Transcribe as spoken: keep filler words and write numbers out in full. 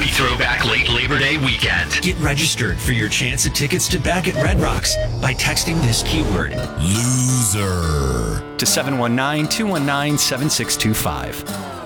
Happy Throwback Late Labor Day weekend. Get registered for your chance at tickets to Back at Red Rocks by texting this keyword, Loser, to seven one nine, two one nine, seven six two five.